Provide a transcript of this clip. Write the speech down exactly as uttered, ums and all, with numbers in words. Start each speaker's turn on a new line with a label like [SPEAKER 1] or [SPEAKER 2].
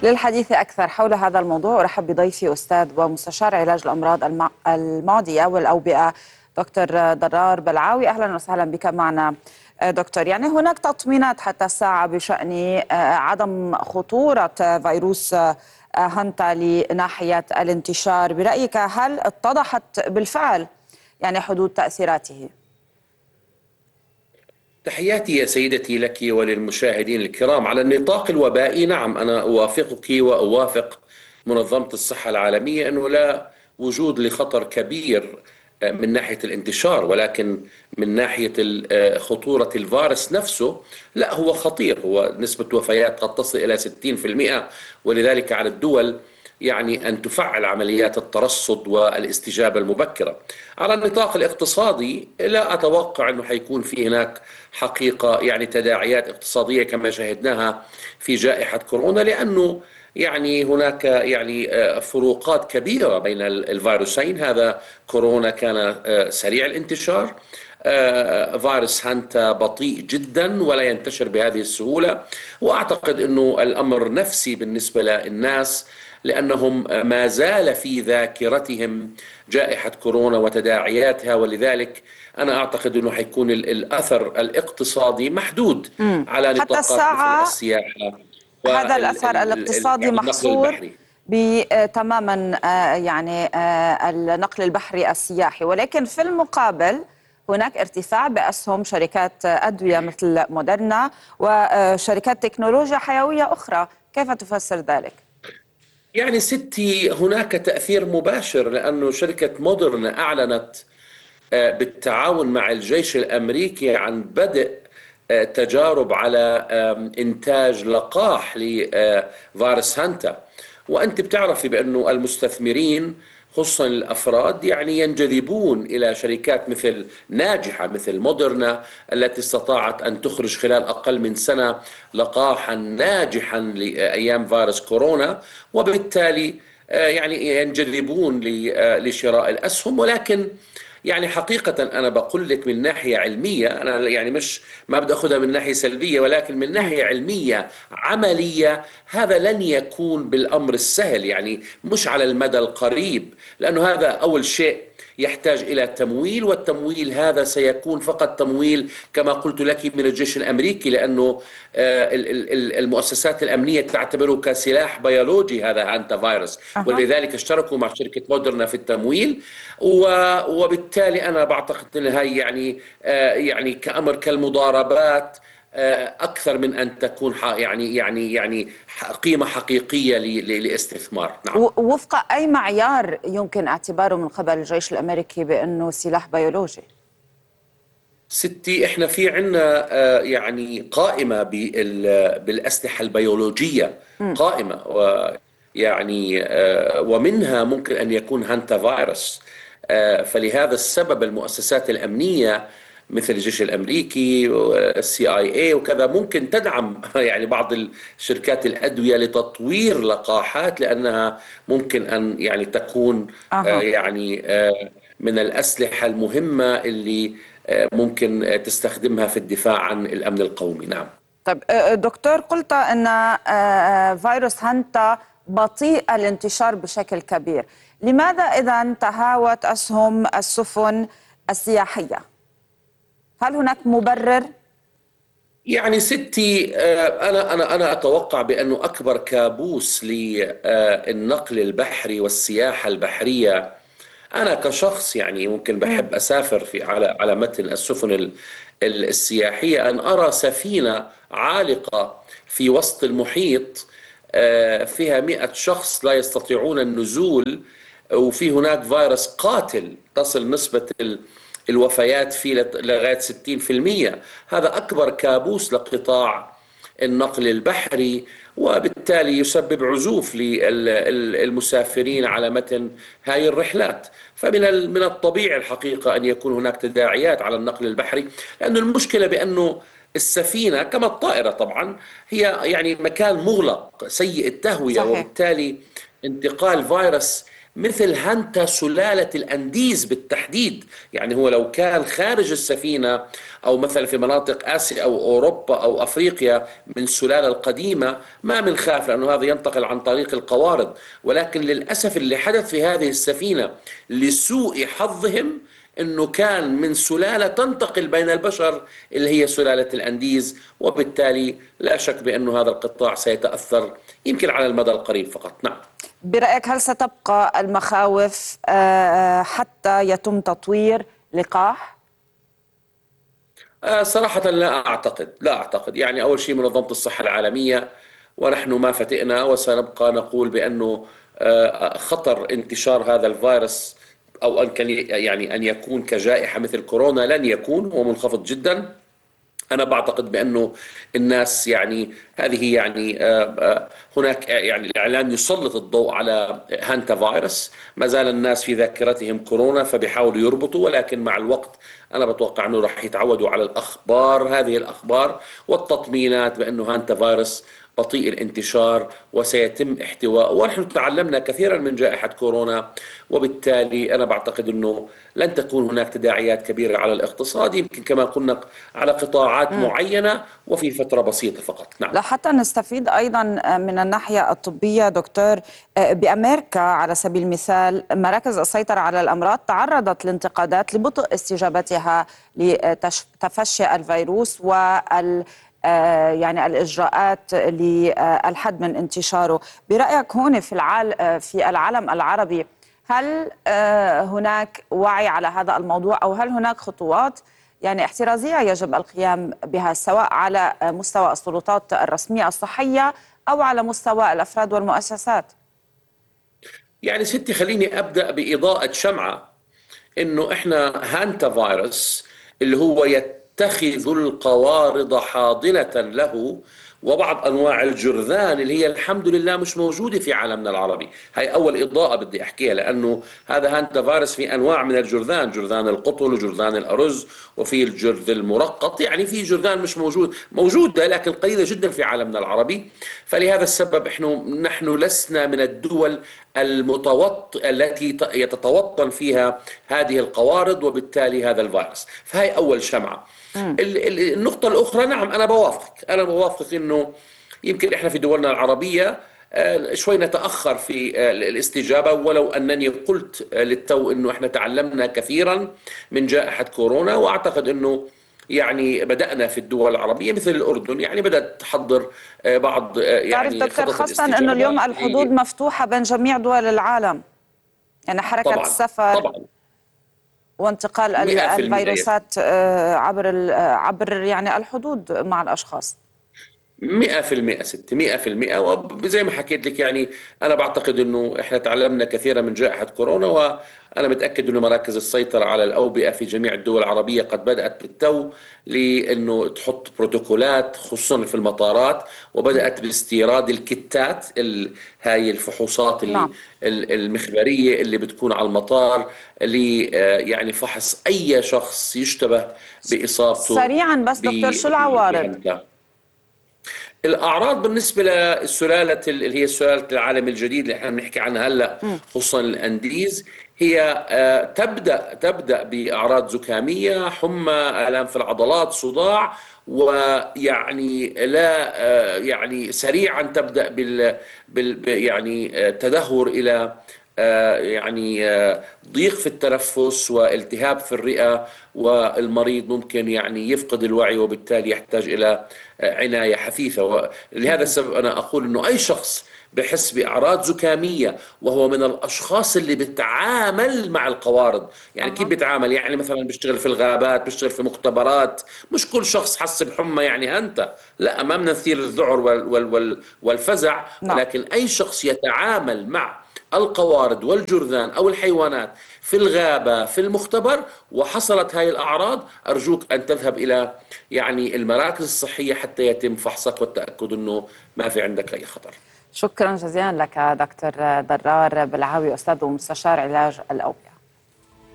[SPEAKER 1] للحديث أكثر حول هذا الموضوع أرحب بضيفي أستاذ ومستشار علاج الأمراض المع... المعدية والأوبئة دكتور ضرار بلعاوي. أهلا وسهلا بك معنا دكتور. يعني هناك تطمينات حتى الساعة بشأن عدم خطورة فيروس هانتا لناحية الانتشار. برأيك هل اتضحت بالفعل يعني حدود تأثيراته؟
[SPEAKER 2] تحياتي يا سيدتي لك وللمشاهدين الكرام. على النطاق الوبائي نعم، أنا أوافقك وأوافق منظمة الصحة العالمية أنه لا وجود لخطر كبير من ناحية الانتشار، ولكن من ناحية خطورة الفيروس نفسه لا، هو خطير. هو نسبة وفيات قد تصل إلى ستين بالمئة، ولذلك على الدول يعني أن تفعل عمليات الترصد والاستجابة المبكرة. على النطاق الاقتصادي لا أتوقع أنه حيكون في هناك حقيقة يعني تداعيات اقتصادية كما شاهدناها في جائحة كورونا، لأنه يعني هناك يعني فروقات كبيرة بين الفيروسين. هذا كورونا كان سريع الانتشار، فيروس هانتا بطيء جدا ولا ينتشر بهذه السهولة. وأعتقد أنه الأمر نفسي بالنسبة للناس، لأنهم ما زال في ذاكرتهم جائحة كورونا وتداعياتها، ولذلك أنا أعتقد أنه حيكون الأثر الاقتصادي محدود
[SPEAKER 1] مم.
[SPEAKER 2] على
[SPEAKER 1] حتى
[SPEAKER 2] نطاقات مثل
[SPEAKER 1] الساعة
[SPEAKER 2] السياحة
[SPEAKER 1] هذا الأثر
[SPEAKER 2] والنقل
[SPEAKER 1] الاقتصادي محصور
[SPEAKER 2] البحري.
[SPEAKER 1] تماما يعني النقل البحري السياحي، ولكن في المقابل هناك ارتفاع بأسهم شركات أدوية مثل موديرنا وشركات تكنولوجيا حيوية أخرى. كيف تفسر ذلك؟
[SPEAKER 2] يعني ستي هناك تأثير مباشر، لأنه شركة موديرنا أعلنت بالتعاون مع الجيش الأمريكي عن بدء تجارب على إنتاج لقاح لفيروس هانتا. وأنت بتعرفي بأنه المستثمرين خصوصا الأفراد يعني ينجذبون إلى شركات مثل ناجحة مثل موديرنا التي استطاعت أن تخرج خلال أقل من سنة لقاحا ناجحا لأيام فيروس كورونا، وبالتالي يعني ينجذبون لشراء الأسهم. ولكن يعني حقيقة أنا بقول لك من ناحية علمية، أنا يعني مش ما بدي أخذها من ناحية سلبية، ولكن من ناحية علمية عملية هذا لن يكون بالأمر السهل، يعني مش على المدى القريب، لأنه هذا أول شيء يحتاج إلى تمويل، والتمويل هذا سيكون فقط تمويل كما قلت لك من الجيش الأمريكي، لأنه المؤسسات الأمنية تعتبره كسلاح بيولوجي هذا هانتا فيروس، ولذلك اشتركوا مع شركة موديرنا في التمويل. وبالتالي أنا بعتقد أن هي يعني يعني كأمر كالمضاربات أكثر من أن تكون يعني يعني يعني قيمة حقيقية لاستثمار. نعم.
[SPEAKER 1] وفق أي معيار يمكن اعتباره من قبل الجيش الأمريكي بأنه سلاح بيولوجي؟
[SPEAKER 2] ستي احنا في عنا يعني قائمة بالأسلحة البيولوجية، قائمة ويعني ومنها ممكن أن يكون هانتا فيروس. فلهذا السبب المؤسسات الأمنية مثل الجيش الأمريكي والسي آي إيه وكذا ممكن تدعم يعني بعض الشركات الأدوية لتطوير لقاحات، لأنها ممكن أن يعني تكون أه. يعني من الأسلحة المهمة اللي ممكن تستخدمها في الدفاع عن الأمن القومي. نعم.
[SPEAKER 1] طيب دكتور، قلت أن فيروس هانتا بطيء الانتشار بشكل كبير، لماذا إذا تهاوت أسهم السفن السياحية؟ هل هناك مبرر؟
[SPEAKER 2] يعني ستي أنا أنا أنا أتوقع بأنه أكبر كابوس للنقل البحري والسياحة البحرية، أنا كشخص يعني ممكن بحب أسافر في على على متن السفن السياحية، أن أرى سفينة عالقة في وسط المحيط فيها مئة شخص لا يستطيعون النزول، وفي هناك فيروس قاتل تصل نسبة الوفيات فيه لغاية ستين بالمئة. هذا أكبر كابوس لقطاع النقل البحري، وبالتالي يسبب عزوف للمسافرين على متن هاي الرحلات. فمن من الطبيعي الحقيقة أن يكون هناك تداعيات على النقل البحري، لأن المشكلة بأنه السفينة كما الطائرة طبعا هي يعني مكان مغلق سيء التهوية،
[SPEAKER 1] صحيح.
[SPEAKER 2] وبالتالي انتقال فيروس مثل هانتا سلالة الأنديز بالتحديد. يعني هو لو كان خارج السفينة أو مثلا في مناطق آسيا أو أوروبا أو أفريقيا من السلالة القديمة ما بنخاف، لأنه هذا ينتقل عن طريق القوارض. ولكن للأسف اللي حدث في هذه السفينة لسوء حظهم أنه كان من سلالة تنتقل بين البشر اللي هي سلالة الأنديز، وبالتالي لا شك بأنه هذا القطاع سيتأثر يمكن على المدى القريب فقط. نعم.
[SPEAKER 1] برأيك هل ستبقى المخاوف آه، حتى يتم تطوير لقاح؟
[SPEAKER 2] آه، صراحة لا أعتقد لا أعتقد يعني أول شيء منظمة الصحة العالمية ونحن ما فتئنا وسنبقى نقول بأنه آه، خطر انتشار هذا الفيروس أو أن كان يعني أن يكون كجائحة مثل كورونا لن يكون، هو منخفض جدا. أنا بعتقد بأنه الناس يعني هذه يعني آه، آه، هناك يعني الإعلام يسلط الضوء على هانتا فيروس، ما زال الناس في ذاكرتهم كورونا فبيحاولوا يربطوا، ولكن مع الوقت أنا بتوقع أنه راح يتعودوا على الأخبار، هذه الأخبار والتطمينات بأنه هانتا فيروس بطيء الانتشار وسيتم احتوائه. ونحن تعلمنا كثيرا من جائحة كورونا، وبالتالي أنا بعتقد أنه لن تكون هناك تداعيات كبيرة على الاقتصاد، يمكن كما قلنا على قطاعات
[SPEAKER 1] مم.
[SPEAKER 2] معينة وفي فترة بسيطة فقط. نعم.
[SPEAKER 1] لحتى نستفيد أيضا من الناحية الطبية دكتور، بأمريكا على سبيل المثال مراكز السيطرة على الأمراض تعرضت لانتقادات لبطء استجابتها لتفشي الفيروس وال يعني الإجراءات للحد من انتشاره. برأيك هون في العالم في العالم العربي هل هناك وعي على هذا الموضوع، أو هل هناك خطوات يعني احترازية يجب القيام بها سواء على مستوى السلطات الرسمية الصحية أو على مستوى الأفراد والمؤسسات؟
[SPEAKER 2] يعني ستي خليني أبدأ بإضاءة شمعة إنه إحنا هانتا فيروس اللي هو يتخذ القوارض حاضنة له وبعض أنواع الجرذان اللي هي الحمد لله مش موجودة في عالمنا العربي. هاي أول إضاءة بدي أحكيها، لأنه هذا هانتا فيروس في أنواع من الجرذان، جرذان القطن وجرذان الأرز وفي الجرذ المرقط، يعني في جرذان مش موجود موجودة لكن قليلة جدا في عالمنا العربي. فلهذا السبب إحنا نحن لسنا من الدول المتوط التي يتتوطن فيها هذه القوارض وبالتالي هذا الفيروس. فهي أول شمعة. النقطة الأخرى، نعم أنا بوافقك أنا بوافق أنه يمكن إحنا في دولنا العربية شوي نتأخر في الاستجابة، ولو أنني قلت للتو أنه إحنا تعلمنا كثيرا من جائحة كورونا، وأعتقد أنه يعني بدأنا في الدول العربية مثل الأردن يعني بدأت تحضر بعض يعني
[SPEAKER 1] تعرف دكتور، خاصة أنه اليوم الحدود مفتوحة بين جميع دول العالم، يعني حركة
[SPEAKER 2] طبعا
[SPEAKER 1] السفر
[SPEAKER 2] طبعا
[SPEAKER 1] وانتقال الفيروسات عبر عبر يعني الحدود مع الأشخاص.
[SPEAKER 2] مئة في المئة ستي مئة في المئة. وزي ما حكيت لك يعني أنا بعتقد أنه إحنا تعلمنا كثيرا من جائحة كورونا، وأنا متأكد أنه مراكز السيطرة على الأوبئة في جميع الدول العربية قد بدأت بالتو لأنه تحط بروتوكولات خصوصا في المطارات، وبدأت باستيراد الكتات هاي الفحوصات اللي
[SPEAKER 1] نعم.
[SPEAKER 2] المخبرية اللي بتكون على المطار اللي يعني فحص أي شخص يشتبه بإصابته.
[SPEAKER 1] سريعا بس دكتور، شو العوارض؟
[SPEAKER 2] الأعراض بالنسبة للسلالة اللي هي سلالة العالم الجديد اللي احنا بنحكي عنها هلا خصوصا الأنديز، هي تبدأ تبدأ بأعراض زكامية، حمى، آلام في العضلات، صداع، ويعني لا يعني سريعا تبدأ بال, بال يعني تدهور إلى يعني ضيق في التنفس والتهاب في الرئة، والمريض ممكن يعني يفقد الوعي وبالتالي يحتاج إلى عناية حثيثة. ولهذا السبب أنا أقول أنه أي شخص بحس بأعراض زكامية وهو من الأشخاص اللي بتعامل مع القوارض، يعني أه. كيف بتعامل؟ يعني مثلا بيشتغل في الغابات، بيشتغل في مختبرات، مش كل شخص حس بحمى يعني أنت لا، ما بدنا نثير الذعر وال وال والفزع، ولكن أي شخص يتعامل مع القوارض والجرذان أو الحيوانات في الغابة في المختبر وحصلت هاي الأعراض، أرجوك أن تذهب إلى يعني المراكز الصحية حتى يتم فحصك والتأكد أنه ما في عندك أي خطر.
[SPEAKER 1] شكرا جزيلا لك دكتور ضرار بلعاوي، أستاذ ومستشار علاج الأوبئة.